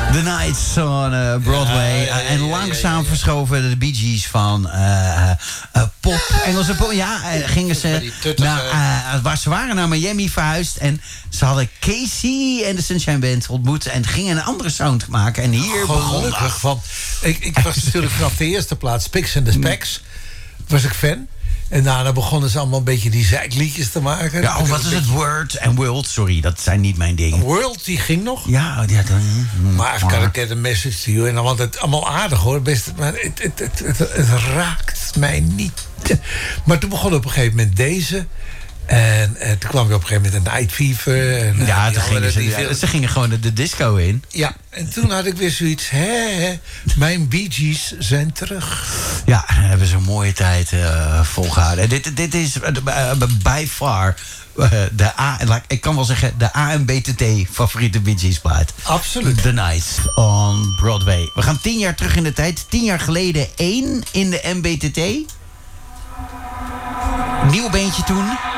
The Nights on Broadway. En langzaam verschoven de Bee Gees van pop, Engelse pop. Ja, gingen ze naar, waar ze waren naar Miami verhuisd. En ze hadden Casey en de Sunshine Band ontmoet. En gingen een andere sound maken. En hier begon het. Ik was natuurlijk vanaf de eerste plaats, Spix and the Specs, was ik fan. En daarna begonnen ze allemaal een beetje die zeikliedjes te maken. Ja, wat is het? Word en World? Sorry, dat zijn niet mijn dingen. World, die ging nog. Ja, dan... Maar I've got to get a message to you. En dan, want het allemaal aardig hoor. Best, maar het raakt mij niet. Maar toen begon op een gegeven moment deze. En toen kwam weer op een gegeven moment een Night Fever. En, ja, ze gingen gewoon de disco in. Ja, en toen had ik weer zoiets. Mijn Bee Gees zijn terug. Ja, hebben ze een mooie tijd volgehouden. Dit is by far ik kan wel zeggen de AMBTT favoriete Bee Gees plaat. Absoluut. The Nights on Broadway. We gaan 10 jaar terug in de tijd. 10 jaar geleden 1 in de MBTT. Nieuw beentje toen.